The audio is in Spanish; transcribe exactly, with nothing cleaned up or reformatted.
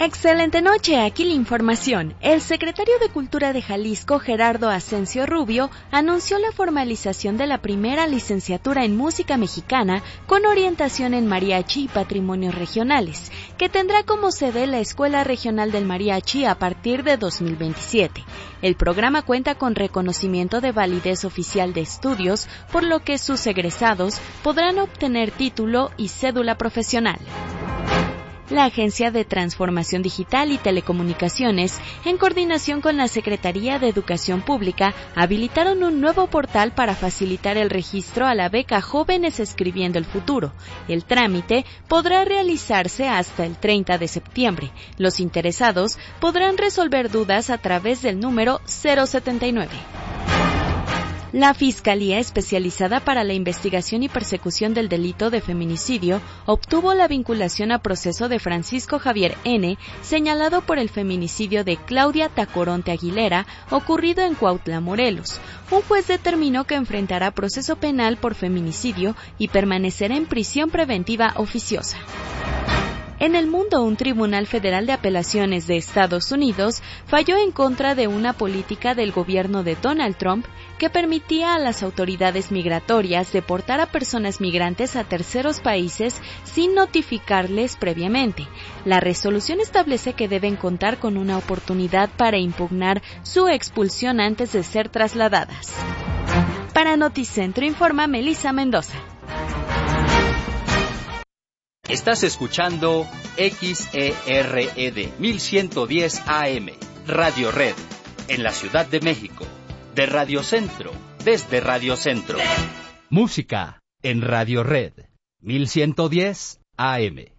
Excelente noche, aquí la información. El secretario de Cultura de Jalisco, Gerardo Asensio Rubio, anunció la formalización de la primera licenciatura en música mexicana con orientación en mariachi y patrimonios regionales, que tendrá como sede la Escuela Regional del Mariachi a partir de dos mil veintisiete. El programa cuenta con reconocimiento de validez oficial de estudios, por lo que sus egresados podrán obtener título y cédula profesional. La Agencia de Transformación Digital y Telecomunicaciones, en coordinación con la Secretaría de Educación Pública, habilitaron un nuevo portal para facilitar el registro a la beca Jóvenes Escribiendo el Futuro. El trámite podrá realizarse hasta el treinta de septiembre. Los interesados podrán resolver dudas a través del número cero setenta y nueve. La Fiscalía Especializada para la Investigación y Persecución del Delito de Feminicidio obtuvo la vinculación a proceso de Francisco Javier N., señalado por el feminicidio de Claudia Tacoronte Aguilera, ocurrido en Cuautla, Morelos. Un juez determinó que enfrentará proceso penal por feminicidio y permanecerá en prisión preventiva oficiosa. En el mundo, un tribunal federal de apelaciones de Estados Unidos falló en contra de una política del gobierno de Donald Trump que permitía a las autoridades migratorias deportar a personas migrantes a terceros países sin notificarles previamente. La resolución establece que deben contar con una oportunidad para impugnar su expulsión antes de ser trasladadas. Para Noticentro informa Melissa Mendoza. Estás escuchando X E R E D mil ciento diez A M, Radio Red, en la Ciudad de México, de Radio Centro, desde Radio Centro. Música en Radio Red, mil ciento diez A M.